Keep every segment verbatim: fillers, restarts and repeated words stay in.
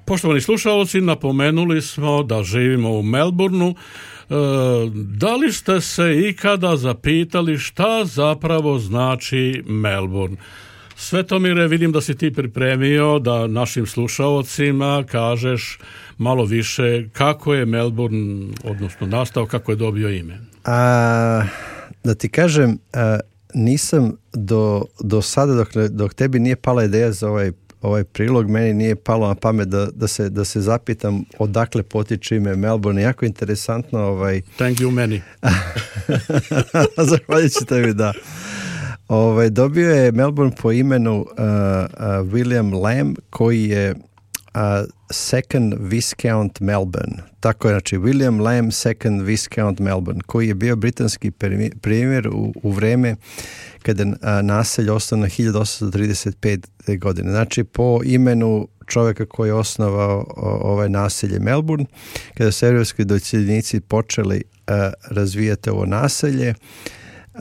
Poštovani slušalci, napomenuli smo da živimo u Melbourneu. E, da li ste se ikada zapitali šta zapravo znači Melbourne? Svetomire, vidim da si ti pripremio da našim slušalcima kažeš malo više kako je Melbourne, odnosno nastao, kako je dobio ime. A, da ti kažem, a, nisam do, do sada, dok, dok tebi nije pala ideja za ovaj ovaj prilog, meni nije palo na pamet da, da, se, da se zapitam odakle potiče ime Melbourne. Jako interesantno. Ovaj... Thank you many. Zahvaljujući tebi, da. Ovaj, dobio je Melbourne po imenu uh, uh, William Lamb, koji je uh, second Viscount Melbourne. Tako je, znači William Lamb second Viscount Melbourne, koji je bio britanski premijer u, u vreme kada je naselje osnovano hiljadu osamsto trideset pete. godine. Znači po imenu čovjeka koji je osnovao ovaj naselje Melbourne, kada su evropski doseljenici počeli uh, razvijati ovo naselje, uh,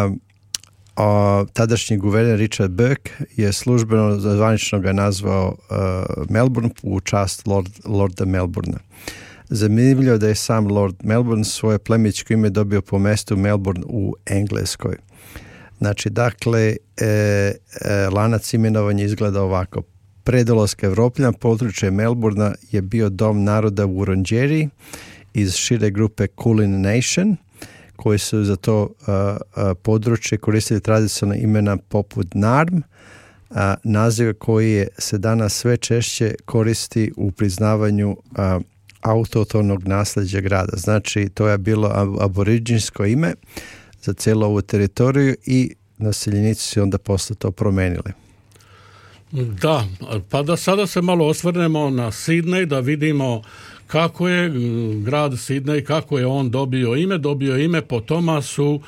a tadašnji guverner Richard Burke je službeno zvanično ga nazvao uh, Melbourne u čast Lord, Lorda Melbournea. Zanimljivo da je sam Lord Melbourne svoje plemićko ime dobio po mestu Melbourne u Engleskoj. Znači, dakle, e, e, lanac imenovanja izgleda ovako. Pre dolaska Evropljana područje Melbournea je bio dom naroda u Wurundjeri iz šire grupe Kulin Nation, koji su za to a, a, područje koristili tradicionalna imena poput Narm, a, naziv koji je, se danas sve češće koristi u priznavanju a, autohtonog nasljeđa grada. Znači, to je bilo aboriđinsko ime za cijelu ovu teritoriju i naseljenici su onda posle to promenili. Da, pa da sada se malo osvrnemo na Sidney, da vidimo kako je grad Sidney, kako je on dobio ime. Dobio ime po Thomasu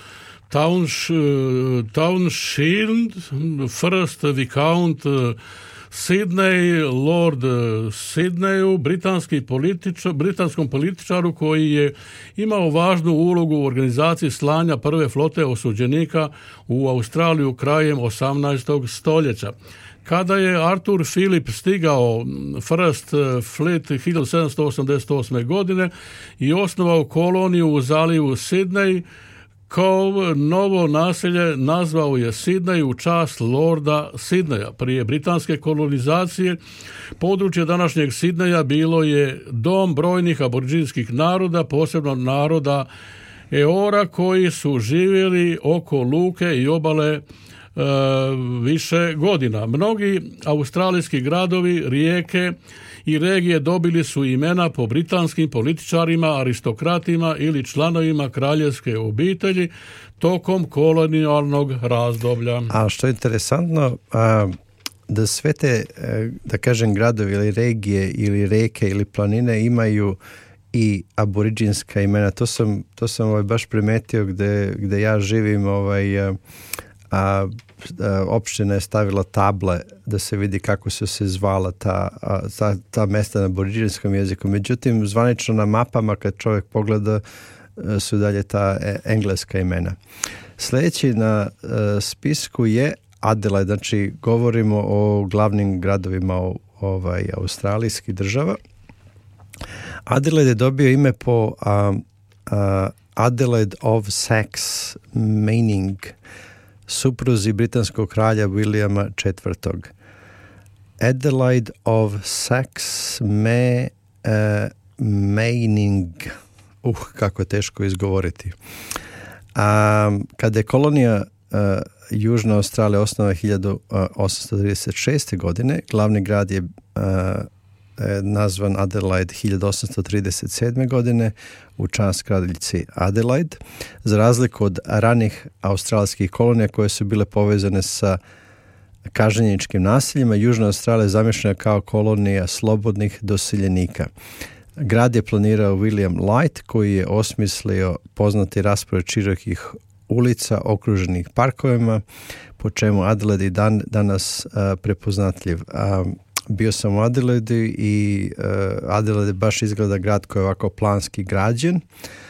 Townshend, first Viscount Sidney, Lord Sidneyu, britanski političar, britanskom političaru koji je imao važnu ulogu u organizaciji slanja prve flote osuđenika u Australiju krajem osamnaestog stoljeća. Kada je Arthur Phillip stigao First Fleet hiljadu sedamsto osamdeset osme. godine i osnovao koloniju u zalivu Sidney, kao novo naselje nazvao je Sidney u čast Lorda Sidneya. Prije britanske kolonizacije područje današnjeg Sidneya bilo je dom brojnih aboriđinskih naroda, posebno naroda Eora, koji su živjeli oko luke i obale e, više godina. Mnogi australijski gradovi, rijeke i regije dobili su imena po britanskim političarima, aristokratima ili članovima kraljevske obitelji tokom kolonijalnog razdoblja. A što je interesantno, a, da sve te, da kažem, gradovi ili regije ili reke ili planine imaju i aboriđinska imena. To sam, to sam ovaj baš primetio gde, gde ja živim, ovaj, a, a, opština je stavila table da se vidi kako su se zvala ta, ta, ta mesta na aboriđinskom jeziku. Međutim, zvanično na mapama kad čovjek pogleda su dalje ta engleska imena. Sljedeći na uh, spisku je Adelaide, znači govorimo o glavnim gradovima o, ovaj, australijskih država. Adelaide je dobio ime po uh, uh, Adelaide of Saxe, meaning supruzi britanskog kralja Williama četvrtog. Adelaide of Saxe me uh, meaning uh, kako je teško izgovoriti. Um, kada je kolonija uh, Južna Australija osnovana hiljadu osamsto trideset šeste. godine, glavni grad je uh, nazvan Adelaide hiljadu osamsto trideset sedme. godine u čast kraljici Adelaide. Za razliku od ranih australijskih kolonija koje su bile povezane sa kažnjeničkim naseljima, Južna Australija je zamišljena kao kolonija slobodnih doseljenika. Grad je planirao William Light, koji je osmislio poznati raspored širokih ulica okruženih parkovima, po čemu Adelaide i dan, danas uh, prepoznatljiv. Uh, bio sam u Adelaide i uh, Adelaide baš izgleda grad koji je ovako planski građen.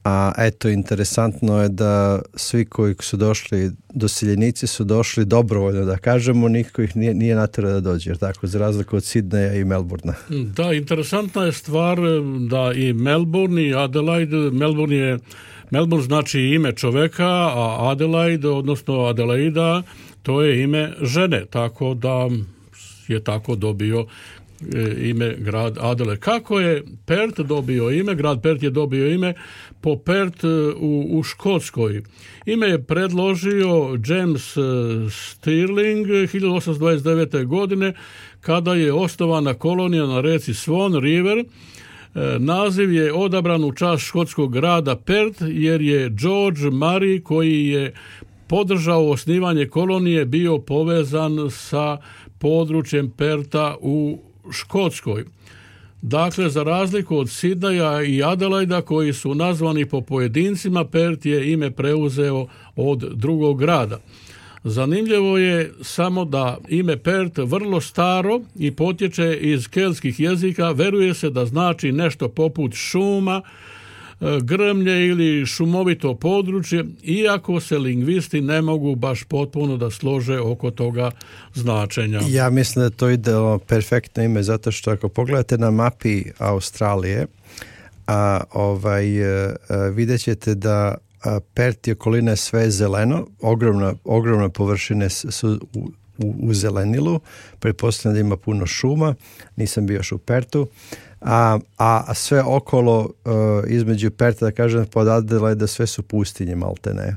A eto, interesantno je da svi koji su došli, doseljenici su došli dobrovoljno, da kažemo, niko ih nije, nije natjerao da dođe, jer tako, za razliku od Sidneja i Melbourna. Da, interesantna je stvar da i Melbourne i Adelaide, Melbourne je Melbourne znači ime čoveka, a Adelaide, odnosno Adelaida, to je ime žene, tako da je tako dobio ime grad Adelaide. Kako je Perth dobio ime? Grad Perth je dobio ime po Perth u, u Škotskoj. Ime je predložio James Stirling hiljadu osamsto dvadeset devete. godine kada je osnovana kolonija na reci Swan River. Naziv je odabran u čast škotskog grada Perth jer je George Murray, koji je podržao osnivanje kolonije, bio povezan sa područjem Pertha u Škotskoj. Dakle, za razliku od Sidneja i Adelaida koji su nazvani po pojedincima, Perth je ime preuzeo od drugog grada. Zanimljivo je samo da ime Perth vrlo staro i potječe iz keltskih jezika, veruje se da znači nešto poput šuma, grmlje ili šumovito područje, iako se lingvisti ne mogu baš potpuno da slože oko toga značenja. Ja mislim da to ide perfektno ime, zato što ako pogledate na mapi Australije, a, ovaj, a, vidjet ćete da a, Perth i okoline sve zeleno, ogromna, ogromne površine su u, u, u zelenilu, pretpostavljam da ima puno šuma, nisam bio još u Perthu. A, a sve okolo uh, između Pertha, da kažem, pod Adelaide, sve su pustinje, malte ne.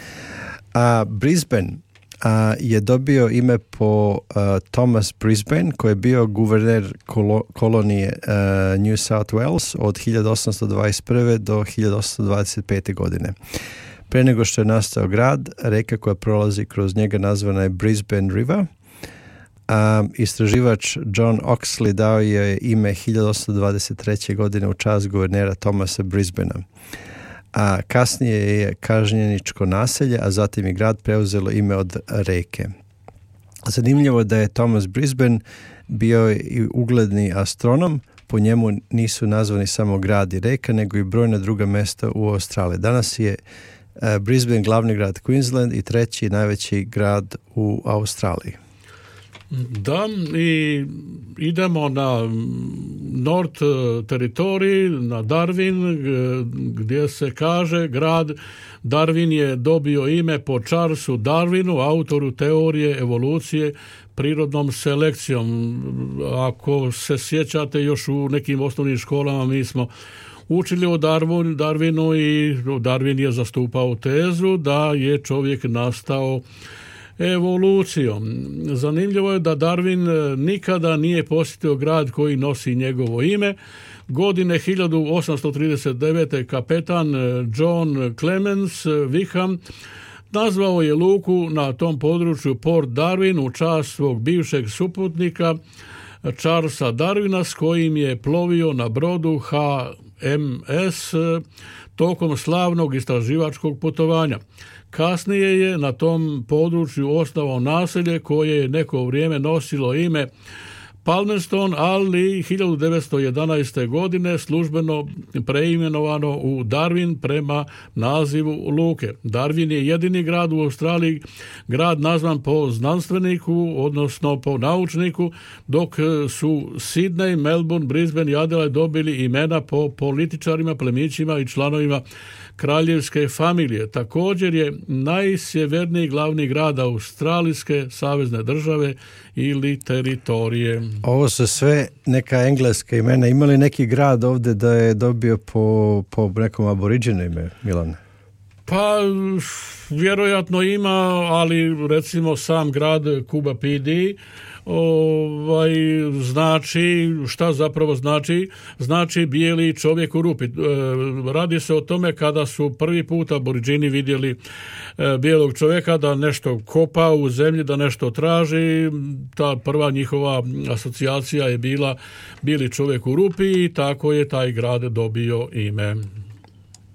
A Brisbane a, je dobio ime po uh, Thomas Brisbane, koji je bio guverner kolo, kolonije uh, New South Wales od hiljadu osamsto dvadeset prve. do hiljadu osamsto dvadeset pete. godine. Pre nego što je nastao grad, reka koja prolazi kroz njega nazvana je Brisbane River. Um, istraživač John Oxley dao je ime hiljadu osamsto dvadeset treće. godine u čast guvernera Thomasa Brisbanea. A kasnije je kažnjeničko naselje, a zatim i grad preuzelo ime od reke. Zanimljivo je da je Thomas Brisbane bio i ugledni astronom, po njemu nisu nazvani samo grad i reka, nego i brojna druga mesta u Australiji. Danas je uh, Brisbane glavni grad Queensland i treći najveći grad u Australiji. Da, i idemo na North teritorij, na Darwin, gdje se kaže grad Darwin je dobio ime po Charlesu Darwinu, autoru teorije evolucije prirodnom selekcijom. Ako se sjećate, još u nekim osnovnim školama mi smo učili o Darwinu i Darwin je zastupao tezu da je čovjek nastao evolucijom. Zanimljivo je da Darwin nikada nije posjetio grad koji nosi njegovo ime. Godine hiljadu osamsto trideset devete. kapetan John Clemens Wickham nazvao je luku na tom području Port Darwin u čast svog bivšeg suputnika Charlesa Darwina, s kojim je plovio na brodu H M S tokom slavnog istraživačkog putovanja. Kasnije je na tom području osnovao naselje koje je neko vrijeme nosilo ime Palmerston, ali hiljadu devetsto jedanaeste. godine službeno preimenovano u Darwin prema nazivu luke. Darwin je jedini grad u Australiji, grad nazvan po znanstveniku, odnosno po naučniku, dok su Sidney, Melbourne, Brisbane i Adelaide dobili imena po političarima, plemićima i članovima kraljevske familije. Također je najsjeverniji glavni grad Australijske savezne države ili teritorije. Ovo su sve neka engleska imena. Ima li neki grad ovdje da je dobio po, po nekom aboriđenu ime, Milan? Pa, vjerojatno ima, ali recimo sam grad Kuba Pidi ovaj, znači, šta zapravo znači? Znači bijeli čovjek u rupi. E, radi se o tome kada su prvi put aboriđini vidjeli e, bijelog čovjeka da nešto kopa u zemlji, da nešto traži. Ta prva njihova asocijacija je bila bijeli čovjek u rupi i tako je taj grad dobio ime.